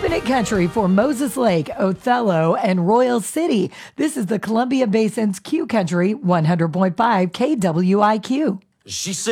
Keeping it country for Moses Lake, Othello, and Royal City. This is the Columbia Basin's Q Country 100.5 KWIQ. She said.